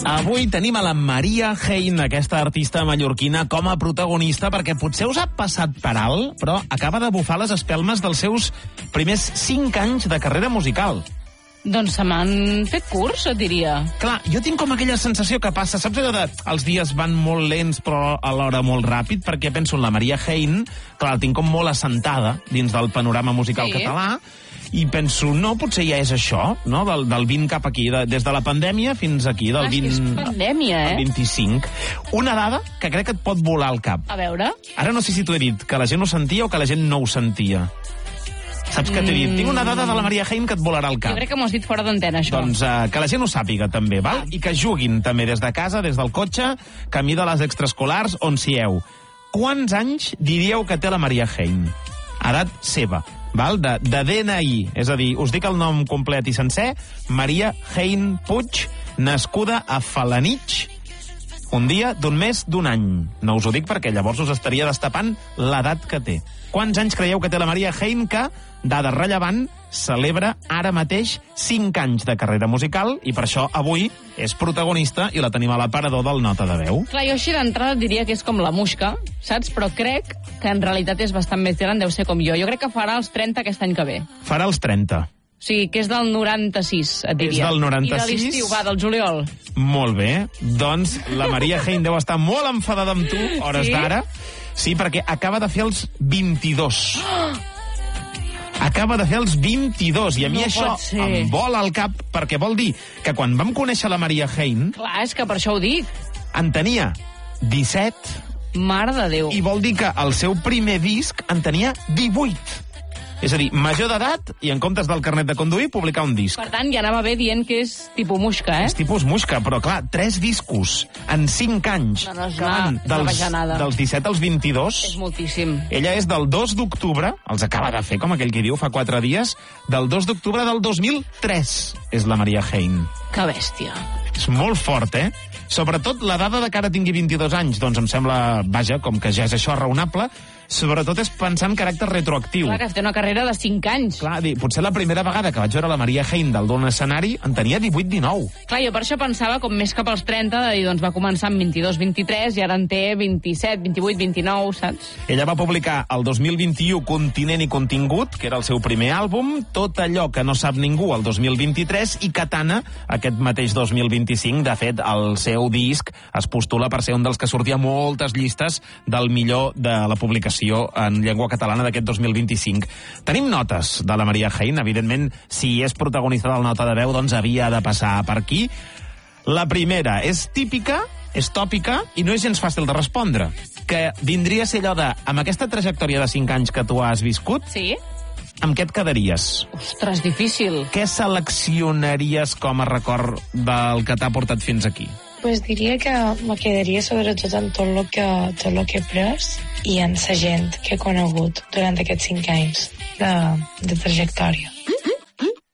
Avui tenim a la Maria Hein, aquesta artista mallorquina, com a protagonista, perquè potser us ha passat per alt, però acaba de bufar les espelmes dels seus primers 5 anys de carrera musical. Doncs se m'han fet curts, et diria. Clar, jo tinc com aquella sensació que passa, saps allò de els dies van molt lents però alhora molt ràpid, perquè penso en la Maria Hein, clar, la tinc com molt assentada dins del panorama musical català, i penso, no, potser ja és això, no? Del 20 cap aquí, des de la pandèmia fins aquí, del 20... És pandèmia, al 25. Una dada que crec que et pot volar al cap. A veure? Ara no sé si t'ho he dit, que la gent ho sentia o que la gent no ho sentia. Saps què t'he dit? Tinc una dada de la Maria Hein que et volarà al cap. Jo crec que m'ho has dit fora d'antena, això. Doncs que la gent ho sàpiga, també, val? I que juguin, també, des de casa, des del cotxe, camí de les extraescolars, on sieu. Quants anys diríeu que té la Maria Hein? Edat seva, val? De DNI. És a dir, us dic el nom complet i sencer. Maria Hein Puig, nascuda a Felanitx, un dia d'un mes d'un any. No us ho dic perquè llavors us estaria destapant l'edat que té. Quants anys creieu que té la Maria Hein, que, dada rellevant, celebra ara mateix 5 anys de carrera musical, i per això avui és protagonista i la tenim a l'aparador del Nota de Veu. Clar, jo així d'entrada diria que és com la Muixca, saps? Però crec que en realitat és bastant més gran, deu ser com jo. Jo crec que farà els 30 aquest any que ve. Farà els 30. O sigui, que és del 96, et diria. És del 96. I de l'estiu, va, del juliol. Molt bé. Doncs la Maria Hein deu estar molt enfadada amb tu, hores d'ara. Sí, perquè acaba de fer els 22. Acaba de fer els 22, i a mi això em vola al cap, perquè vol dir que quan vam conèixer la Maria Hein... Clar, és que per això ho dic. En tenia 17. Mare de Déu. I vol dir que el seu primer disc en tenia 18. És a dir, major d'edat i en comptes del carnet de conduir publicar un disc. Per tant, ja anava bé dient que és tipus Muixca, És tipus Muixca, però clar, 3 discos en 5 anys. No, Dels 17 als 22. És moltíssim. Ella és del 2 d'octubre, els acaba de fer, com aquell que diu, fa 4 dies, del 2 d'octubre del 2003 és la Maria Hein. Que bèstia. És molt fort, Sobretot la dada de que ara tingui 22 anys, doncs em sembla, vaja, com que ja és això raonable, sobretot és pensar en caràcter retroactiu. Clar, que té una carrera de 5 anys. Clar, potser la primera vegada que vaig veure la Maria Hein dalt d'un escenari en tenia 18-19. Clar, jo per això pensava com més cap als 30, de dir, doncs va començar amb 22-23 i ara en té 27, 28, 29, saps? Ella va publicar el 2021 Continent i Contingut, que era el seu primer àlbum, Tot allò que no sap ningú el 2023, i Katana, aquest mateix 2025. De fet, el seu disc es postula per ser un dels que sortia a moltes llistes del millor de la publicació en llengua catalana d'aquest 2025. Tenim notes de la Maria Hein, evidentment, si és protagonista del Nota de Veu, doncs havia de passar per aquí. La primera és típica, és tòpica i no és gens fàcil de respondre, que vindria a ser allò de, amb aquesta trajectòria de 5 anys que tu has viscut, sí, amb què et quedaries? Ostres, difícil. Què seleccionaries com a record del que t'ha portat fins aquí? Pues diria que me quedaria sobretot en tot lo que he pres i en la gent que he conegut durant aquests 5 anys de trajectòria.